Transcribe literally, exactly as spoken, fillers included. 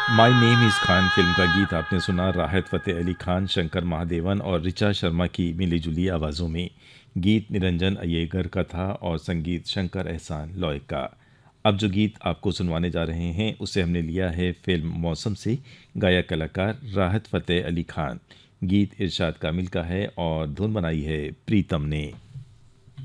My name is Khan film का गीत आपने सुना। राहत फ़तेह अली खान, शंकर महादेवन और ऋचा शर्मा की मिली-जुली आवाज़ों में। गीत निरंजन अय्यर का था और संगीत शंकर एहसान लॉय का। अब जो गीत आपको सुनवाने जा रहे हैं उसे हमने लिया है फिल्म मौसम से। गायक कलाकार राहत फ़तेह अली खान। गीत इरशाद कामिल का है और धुन बनाई है प्रीतम ने।